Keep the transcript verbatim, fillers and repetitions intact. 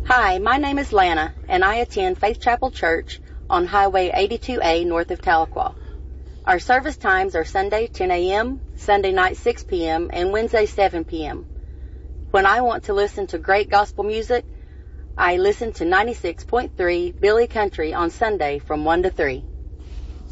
Hi, my name is Lana, and I attend Faith Chapel Church on Highway eighty-two A north of Tahlequah. Our service times are Sunday ten a.m., Sunday night six p.m., and Wednesday seven p.m. When I want to listen to great gospel music, I listen to ninety-six point three Billy Country on Sunday from one to three.